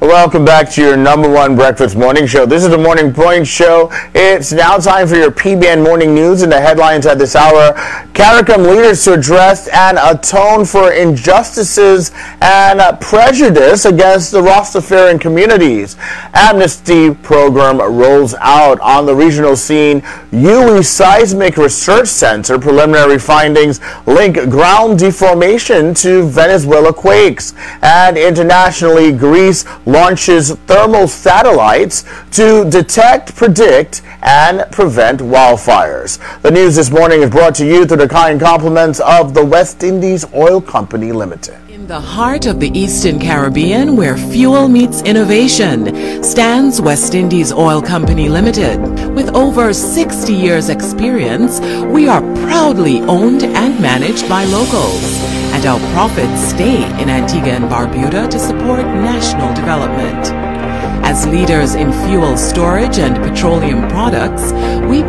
Welcome back to your number one breakfast morning show. This is the Morning Point Show. It's now time for your PBN morning news and the headlines at this hour. CARICOM leaders to address and atone for injustices and prejudice against the Rastafarian communities. Amnesty program rolls out on the regional scene. UWI Seismic Research Center preliminary findings link ground deformation to Venezuela quakes. And internationally, Greece launches thermal satellites to detect, predict, and prevent wildfires. The news this morning is brought to you through the kind compliments of the West Indies Oil Company Limited. In the heart of the Eastern Caribbean, where fuel meets innovation, stands West Indies Oil Company Limited. With over 60 years' experience, we are proudly owned and managed by locals, and our profits stay in Antigua and Barbuda to support national development. As leaders in fuel storage and petroleum products, we